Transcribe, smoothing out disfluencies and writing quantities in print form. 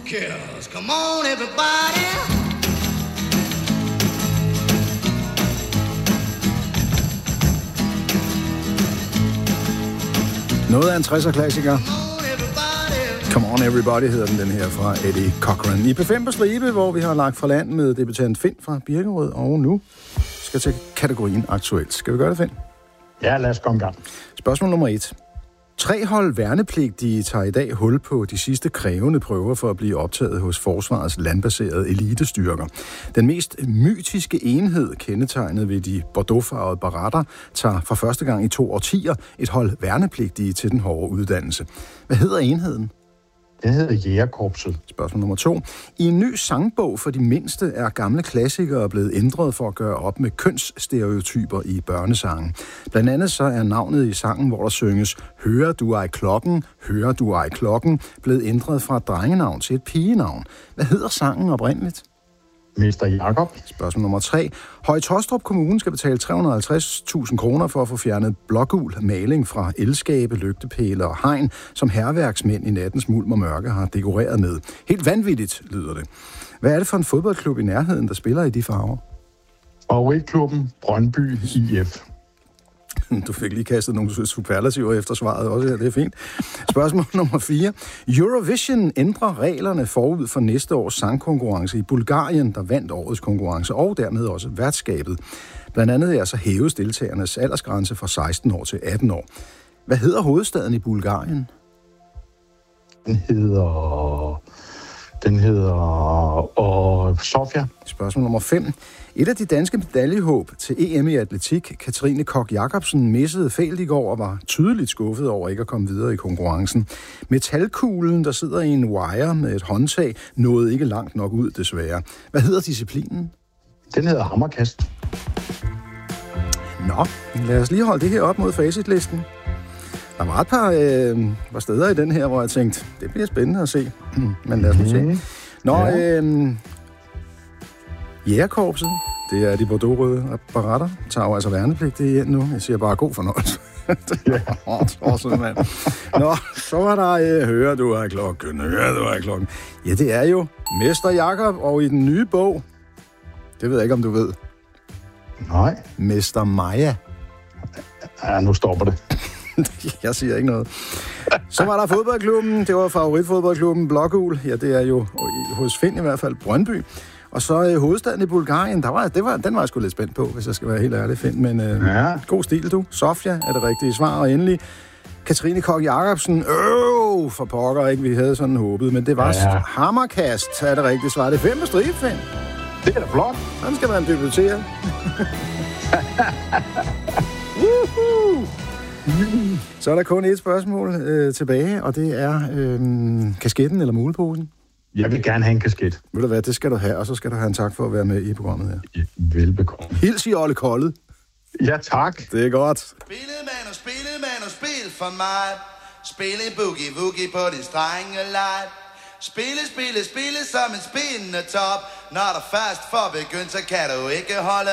Killers, come on everybody. Noget af en 60'er-klassiker. Come on everybody hedder den her fra Eddie Cochran. I P5 på stribe, hvor vi har lagt fra land med debutant Finn fra Birkerød, og nu skal til kategorien aktuelt. Skal vi gøre det, Finn? Ja, lad os komme i gang. Spørgsmål nummer 1. 3 hold værnepligtige tager i dag hul på de sidste krævende prøver for at blive optaget hos Forsvarets landbaserede elitestyrker. Den mest mytiske enhed, kendetegnet ved de bordeauxfarvede baretter, tager for første gang i 2 årtier et hold værnepligtige til den hårde uddannelse. Hvad hedder enheden? Den hedder Jægerkorpset. Spørgsmål nummer 2. I en ny sangbog for de mindste er gamle klassikere blevet ændret for at gøre op med kønsstereotyper i børnesangen. Blandt andet så er navnet i sangen, hvor der synges Hører du ej klokken, hører du ej klokken, blevet ændret fra et drengenavn til et pigenavn. Hvad hedder sangen oprindeligt? Mester Jakob. Spørgsmål nummer 3. Høje-Taastrup Kommune skal betale 350.000 kroner for at få fjernet blågul maling fra elskabe, lygtepæle og hegn, som hærværksmænd i nattens mulm og mørke har dekoreret med. Helt vanvittigt, lyder det. Hvad er det for en fodboldklub i nærheden, der spiller i de farver? Favoritklubben Brøndby IF. Du fik lige kastet nogle superlativer efter svaret også her, det er fint. Spørgsmål nummer 4. Eurovision ændrer reglerne forud for næste års sangkonkurrence i Bulgarien, der vandt årets konkurrence, og dermed også værtskabet. Blandt andet er så hæves deltagernes aldersgrænse fra 16 år til 18 år. Hvad hedder hovedstaden i Bulgarien? Den hedder Sofia. Spørgsmål nummer 5. Et af de danske medaljehåb til EM i atletik, Katrine Koch Jacobsen, missede fælt i går og var tydeligt skuffet over ikke at komme videre i konkurrencen. Metalkuglen, der sidder i en wire med et håndtag, nåede ikke langt nok ud, desværre. Hvad hedder disciplinen? Den hedder hammerkast. Nå, lad os lige holde det her op mod facitlisten. Der var et par steder i den her, hvor jeg tænkte, det bliver spændende at se. Men lad os nu se. Nå, Jægerkorpset, det er de bordeaux-røde baretter, tager jo altså værnepligtige igen nu. Jeg siger bare god fornøjelse. Nå, så var der, hører du af klokken. Ja, det er jo Mester Jakob, og i den nye bog, det ved jeg ikke, om du ved. Nej. Mester Maja. Ja, nu stopper det. Jeg siger ikke noget. Så var der fodboldklubben. Det var favoritfodboldklubben Blågul. Ja, det er jo hos Finn i hvert fald Brøndby. Og så hovedstaden i Bulgarien. Den var jeg sgu lidt spændt på, hvis jeg skal være helt ærlig, Finn. Men god stil, du. Sofia er det rigtige svar. Og endelig Katrine Koch Jacobsen. For pokker, ikke? Vi havde sådan håbet. Men det var hammerkast, er det rigtige svar. Det er 5 på stribe, Finn. Det er da flot. Sådan skal man debutere. Så er der kun et spørgsmål tilbage, og det er kasketten eller muleposen? Jeg vil gerne have en kasket. Ved du hvad, det skal du have, og så skal du have en tak for at være med i programmet her. Ja, velbekomme. Hils i Olle Koldet. Ja, tak. Det er godt. Spillemand og spil for mig. Spille boogie-woogie på din strenge leg. Spille som en spindende top. Når der først får begyndt, så kan du ikke holde